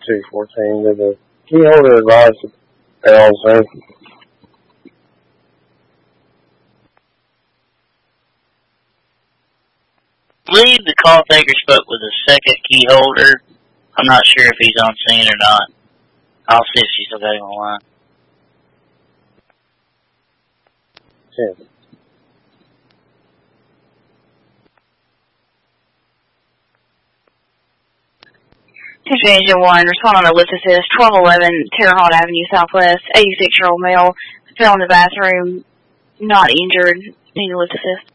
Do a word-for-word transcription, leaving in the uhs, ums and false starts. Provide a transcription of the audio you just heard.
two fourteen. Did the key holder advise that they're all the same? I believe the call taker spoke with the second key holder. I'm not sure if he's on scene or not. I'll see if she's still got him on the line. ten. Attention Agent one, respond on Ulysses is twelve eleven Terre Haute Avenue Southwest, eighty-six-year-old male, fell in the bathroom, not injured, need Ulysses.